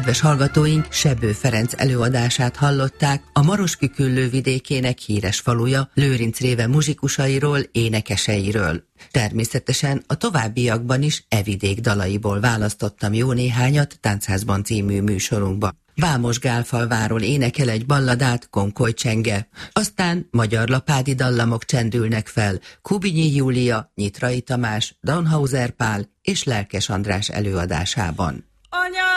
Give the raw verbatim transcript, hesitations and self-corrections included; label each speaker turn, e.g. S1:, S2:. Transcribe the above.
S1: Kedves hallgatóink, Sebő Ferenc előadását hallották a Marosküküllő vidékének híres faluja Lőrinc réve muzsikusairól, énekeseiről. Természetesen a továbbiakban is e vidék dalaiból választottam jó néhányat Táncházban című műsorunkba. Vámos Gálfalváról énekel egy balladát Konkoly Csenge. Aztán magyar lapádi dallamok csendülnek fel Kubinyi Júlia, Nyitrai Tamás, Daunhauser Pál és Lelkes András előadásában.
S2: Anya!